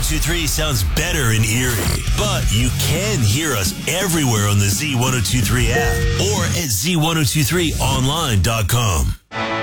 Z1023 sounds better in Erie, but you can hear us everywhere on the Z1023 app or at Z1023online.com.